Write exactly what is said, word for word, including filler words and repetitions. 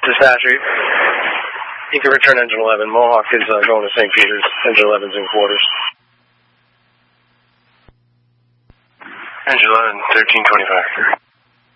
Dispatcher, you can return engine eleven. Mohawk is uh, going to Saint Peter's. Engine eleven's in quarters. Engine eleven, thirteen twenty-five.